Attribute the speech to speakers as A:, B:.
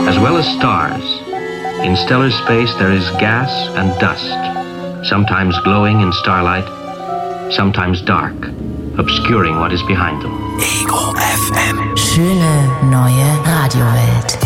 A: as well as stars. In stellar space there is gas and dust, sometimes glowing in starlight, sometimes dark, obscuring what is behind them.
B: Ego FM. Schöne neue Radiowelt.